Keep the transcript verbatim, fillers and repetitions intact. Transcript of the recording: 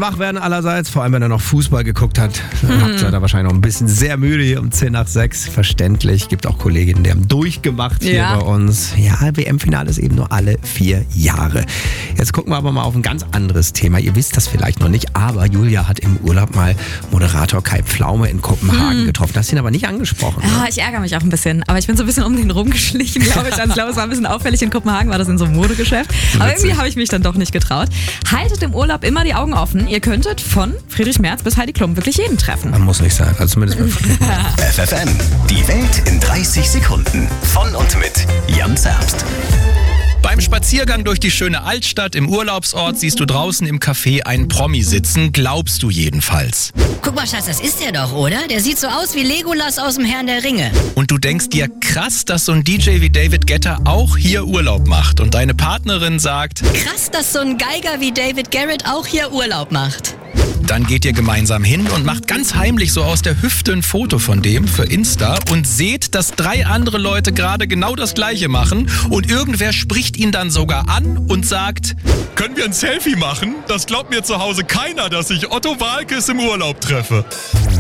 wach werden allerseits, vor allem wenn er noch Fußball geguckt hat. Dann mhm. seid ihr wahrscheinlich noch ein bisschen sehr müde hier um zehn nach sechs. Verständlich. Gibt auch Kolleginnen, die haben durchgemacht hier ja. bei uns. Ja, W M-Finale ist eben nur alle vier Jahre. Jetzt gucken wir aber mal auf ein ganz anderes Thema. Ihr wisst das vielleicht noch nicht, aber Julia hat im Urlaub mal Moderator Kai Pflaume in Kopenhagen mhm. getroffen. Hast ihn aber nicht angesprochen. Ja, ne? ich ärgere mich auch ein bisschen. Aber ich bin so ein bisschen um den rumgeschlichen, glaube ich. Also ich glaube, es war ein bisschen auffällig. In Kopenhagen war das in so einem Modegeschäft. Aber Witzig. irgendwie habe ich mich dann doch nicht getraut. Haltet im Urlaub immer die Augen offen. Ihr könntet von Friedrich Merz bis Heidi Klum wirklich jeden treffen. Man muss nicht sein, also zumindest bei Friedrich Merz. F F M, die Welt in dreißig Sekunden. Von und mit Jan Zerbst. Beim Spaziergang durch die schöne Altstadt im Urlaubsort siehst du draußen im Café einen Promi sitzen, glaubst du jedenfalls. Guck mal, Schatz, das ist der doch, oder? Der sieht so aus wie Legolas aus dem Herrn der Ringe. Und du denkst dir, krass, dass so ein D J wie David Guetta auch hier Urlaub macht. Und deine Partnerin sagt, Krass, dass so ein Geiger wie David Garrett auch hier Urlaub macht. dann geht ihr gemeinsam hin und macht ganz heimlich so aus der Hüfte ein Foto von dem für Insta und seht, dass drei andere Leute gerade genau das Gleiche machen und irgendwer spricht ihn dann sogar an und sagt, können wir ein Selfie machen? Das glaubt mir zu Hause keiner, dass ich Otto Waalkes im Urlaub treffe.